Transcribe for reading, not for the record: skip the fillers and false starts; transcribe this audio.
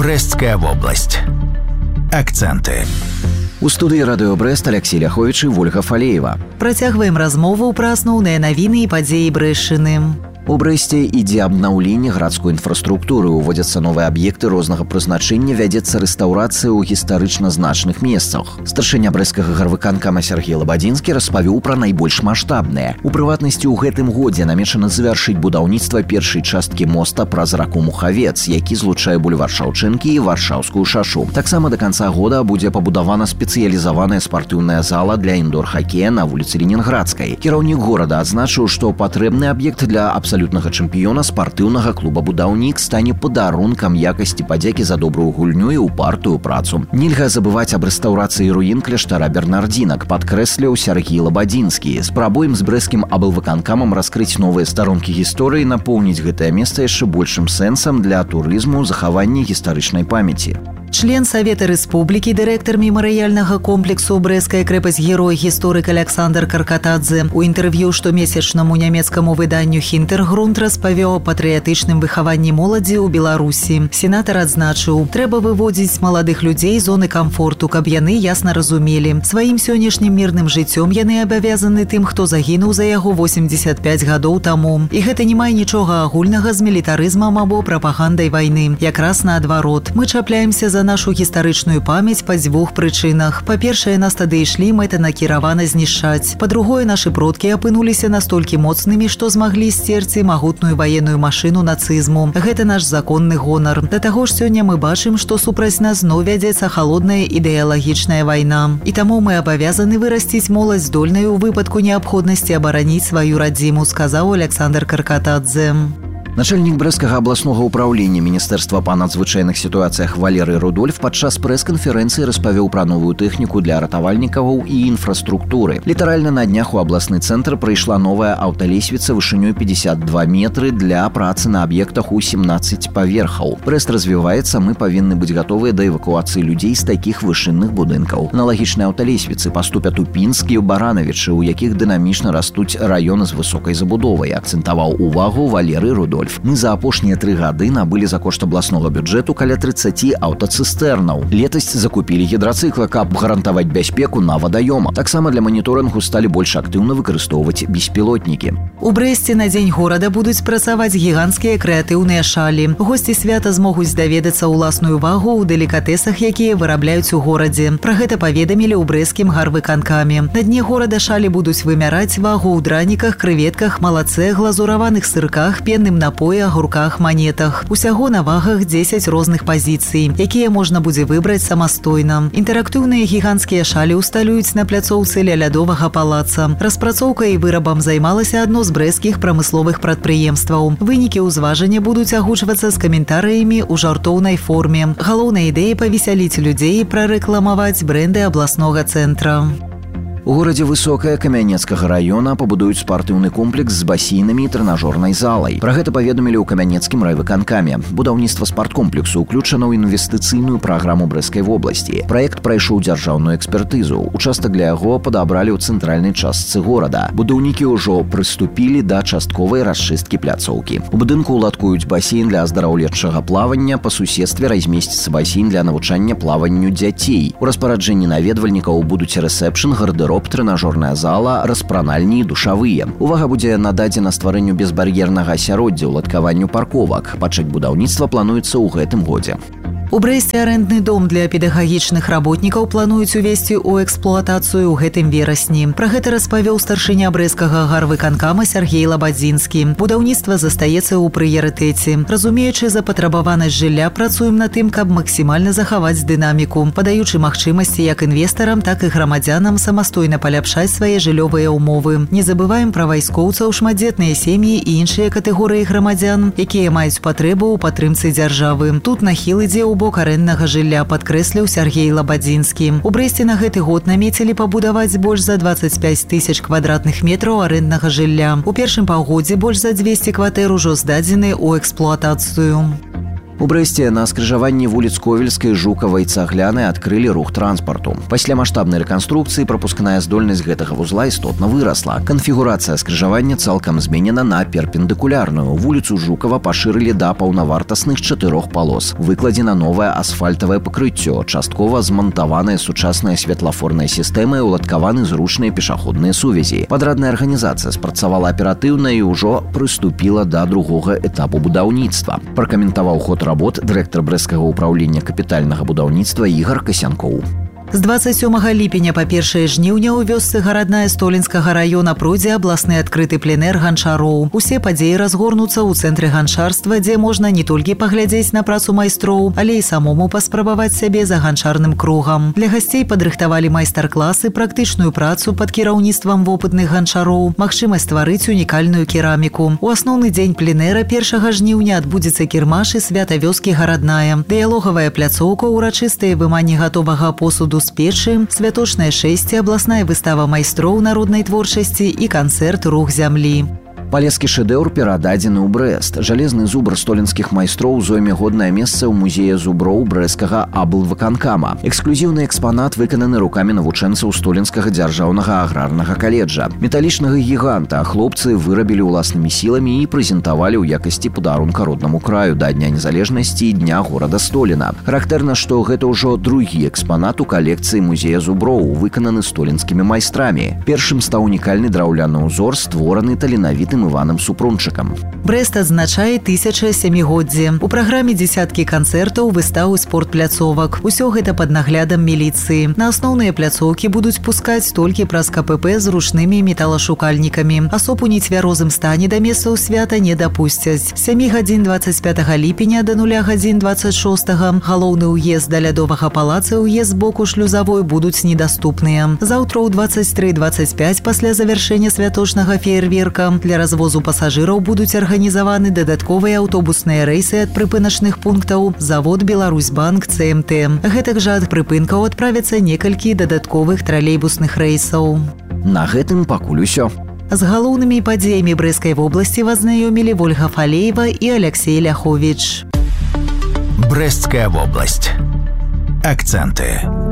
Брестская область. Акценты. У студыі радыё Брэст Алексей Ляховіч і Вольга Фалеева. Працягваем размову пра асноўныя навіны і падзеі Брэшчыны. У Брэсце ідзе абнаўленне гарадской інфраструктуры, уводзяцца новыя аб'екты рознага прызначэння, вядзецца рэстаўрацыя ў гістарычна значных месцах. Старшыня брэсцкага гарвыканкама Сергей Лабадзінскі распавёў пра найбольш маштабныя. У прыватнасці, ў гэтым годзе намечана завяршыць будаўніцтва першай часткі моста праз раку Мухавец, які злучае бульвар Шаўчэнкі і варшаўскую шашу. Таксама да канца года будзе пабудавана спецыялізаваная спартыўная зала для індор-хакея на вуліцы Ленінградскай. Кіраўнік горада адзначыў, што патрэбны аб'ект для абсалютнага чэмпіёна спартыўнага клуба «Будаўнік» стане падарункам якасці падзякі за добрую гульню і упартую працу. Нельга забываць аб рэстаўрацыі руін кляштара Бернардзінак, падкрэсліў Сергей Лабадзінскі. Спрабуем з брэсцкім аблвыканкамам раскрыць новыя старонкі гісторыі, напоўніць гэтае месца яшчэ большым сэнсам для турызму, захавання гістарычнай памяці. Член Савета Рэспублікі, дырэктар мемарыяльнага комплексу «Брэсцкая крэпасць-герой», гісторык Александр Каркатадзе у інтэрв'ю штомесячнаму нямецкаму выданню «Хінтэргрунд» распавёў о патрыятычным выхаванні моладзі ў Беларусі. Сенатар адзначыў, трэба выводзіць маладых людзей з зоны камфорту, каб яны ясна разумелі. Сваім сённяшнім мірным жыццём яны абавязаны тым, хто загінуў за яго 85 гадоў таму. І гэта не мае нічога агульнага з мілітарызмам або прапагандай вайны. Якраз наадварот. Мы чапляемся за нашу гістарычную памяць па дзвюх прычынах. Па-першае, нас тады ішлі мэтанакіравана знішчаць. Па-другое, нашы продкі апынуліся настолькі моцнымі, што змаглі сцерці магутную ваенную машыну нацызму. Гэта наш законны гонар. Да таго ж сёння мы бачым, што супраць нас зноў вядзецца халодная ідэалагічная вайна. І таму мы абавязаны вырасціць моладзь здольнай у выпадку неабходнасці абараніць сваю радзіму, сказаў Александр Каркатадзе. Начальнік брэсцкага абласнога ўпраўлення Міністэрства па надзвычайных сітуацыях Валерый Рудольф падчас прэс-канферэнцыі распавёў пра новую тэхніку для ратавальнікаў і інфраструктуры. Літаральна на днях у абласны цэнтр прыйшла новая аўталесвіца вышынёй 52 метры для працы на аб'ектах у 17 паверхаў. Брэст развіваецца, мы павінны быць гатовыя да эвакуацыі людзей з такіх вышынных будынкаў. Аналагічныя аўталесвіцы паступяць у Пінск і ў Баранавічы, у якіх дынамічна растуць раёны з высокай забудовай, акцэнтаваў увагу Валерый Рудольф. Мы за апошнія 3 гады набылі за кошт абласнога бюджэту каля 30 аўтацыстэрнаў. Летась закупілі гідрацыкла, каб гарантаваць бяспеку на вадаёмах. Таксама для маніторынгу сталі больш актыўна выкарыстоўваць беспілотнікі. У Брэсце на дзень горада будуць працаваць гіганцкія крэатыўныя шалі. Госці свята змогуць даведацца ўласную вагу ў делікатэсах, якія вырабляюць у горадзе. Пра гэта паведамілі ў брэсцкім гарвыканкаме. На дне горада шалі будуць вымяраць вагу ў драніках, крэветках, малацэ, глазураваных сырках, пенным напоі, агурках, манетах. Усяго на вагах 10 розных пазіцый, якія можна будзе выбраць самастойна. Інтэрактыўныя гіганцкія шалі ўсталююць на пляцоўцы ля лядовага палаца. Распрацоўкай і вырабам займалася адно з брэсцкіх прамысловых прадпрыемстваў. Вынікі ўзважання будуць агучвацца з каментарыямі ў жартоўнай форме. Галоўная ідэя павесяліць людзей і прарэкламаваць брэнды абласнога цэнтра. У горадзе Высокая Камянецкага раёна пабудуюць спартыўны комплекс з басейнамі і трэнажорнай залай. Пра гэта паведамілі ў Камянецкім райвыканкаме. Будаўніцтва спарткомплексу ўключана ў інвестыцыйную праграму Брэсцкай вобласці. Праект прайшоў дзяржаўную экспертызу. Участак для яго падабралі ў цэнтральнай частцы горада. Будаўнікі ўжо прыступілі да частковай расчысткі пляцоўкі. У будынку ўладкуюць басейн для аздараўлечага плавання, па суседстве размесціцца басейн для навучання плаванню дзяцей. У распараджэнні наведвальнікаў будуць рэсэпшн, гардэроб, трэнажорная зала, распранальні і душавыя. Увага будзе нададзена стварэнню безбар'ернага асяроддзя, уладкаванню парковак. Пачаць будаўніцтва плануецца ў гэтым годзе. У Брэсце арэндны дом для педагагічных работнікаў плануюць увесці ў эксплуатацыю ў гэтым верасні. Пра гэта распавёў старшыня брэсцкага гарвыканкама Сергей Лабадзінскі. Будаўніцтва застаецца ў прыярытэце. Разумеючы запатрабаванасць жылля, працуем над тым, каб максімальна захаваць дынаміку, падаючы магчымасці як інвестарам, так і грамадзянам самастойна паляпшаць свае жыллёвыя ўмовы. Не забываем пра вайскоўцаў, шматдзетныя сем'і і іншыя катэгорыі грамадзян, якія маюць патрэбу ў падтрымцы дзяржавы. Тут нахіл ідзе ў бок арэнднага жылля, падкрэсліў Сергей Лабадзінскі. У Брэсце на гэты год намецілі пабудаваць больш за 25 тысяч квадратных метраў арэнднага жылля. У першым паўгоддзі больш за 200 кватэр ужо здадзены ў эксплуатацыю. У Брэсце на скрыжаванні вуліц Ковельскай, Жукавай, Цаглянай адкрылі рух транспарту. Пасля маштабнай рэканструкцыі прапускная здольнасць гэтага вузла істотна вырасла. Канфігурацыя скрыжавання цалкам зменена на перпендыкулярную. Вуліцу Жукава пашырылі да паўнавартасных 4 палос. Выкладзена новае асфальтавае пакрыццё, часткова змантаваная сучасная светлафорная сістэма і уладкаваны зручныя пешаходныя сувязі. Падрадная арганізацыя спрацавала аператыўна і ўжо прыступіла да другога этапу будаўніцтва. Пракаментаваў ход работ дырэктар брэсцкага ўпраўлення капітальнага будаўніцтва Ігар Касянкоў. З 27 ліпеня па 1 жніўня ў вёсцы Гарадная Столінскага района пройдзе абласны адкрыты пленэр ганчароў. Усе падзеі разгорнуцца ў цэнтры ганчарства, дзе можна не толькі паглядзець на працу майстроў, але і самому паспрабаваць сябе за ганчарным кругам. Для гасцей падрыхтавалі майстар-класы, практычную працу пад кіраўніцтвам вопытных ганчароў, магчымасць стварыць унікальную кераміку. У асноўны дзень пленэра 1 жніўня адбудзецца кірмаш і свята вёскі Гарадная, дыялогавая пляцоўка, урачыстыя выманні гатовага посуду з печы, святочнае шэсце, абласная выстава майстроў народнай творчасці і канцэрт «Рух зямлі». Палескі шэдэўр перададзены ў Брэст. Жалезны зубр столінскіх майстроў зойме годнае месца ў музеі зуброў брэсцкага аблвыканкама. Эксклюзіўны экспанат выкананы рукамі навучэнцаў столінскага дзяржаўнага аграрнага каледжа. Металічнага гіганта хлопцы вырабілі ўласнымі сіламі і прэзентавалі ў якасці падарунка роднаму краю да Дня незалежнасці і Дня горада Століна. Характэрна, што гэта ўжо другі экспанат у калекцыі музея зуброў, выкананы столінскімі майстрамі. Першым стаў унікальны драўляны ўзор, створаны таленавітым Іваном Супрунчыкам. Брэст адзначае 1007годдзе. У праграме дзесяткі канцэртаў, выстаў і спортпляцовак. Усё гэта пад наглядам міліцыі. На асноўныя пляцоўкі будуць пускаць толькі праз КПП з ручнымі металашукальнікамі. Асоб у нецвярозым стане да месцаў свята не дапусцяць. З 7 гадзін 25 ліпеня да 0 гадзін 26 галоўны ўезд да лядовага палаца і ўезд з боку шлюзавой будуць недаступныя. Заўтра ў 23:25 пасля завяршэння святочнага феерверка для развозу пасажыраў будуць арганізаваны дадатковыя аўтобусныя рэйсы ад прыпыначных пунктаў завод «Беларусьбанк ЦМТ». Гэтак жа ад прыпынкаў адправяцца некалькі дадатковых тралейбусных рэйсаў. На гэтым пакуль усё. З галоўнымі падзеямі Брэсцкай вобласці вас знаёмілі Вольга Фалеева і Алексей Ляховіч. Брэсцкая вобласць. Акценты.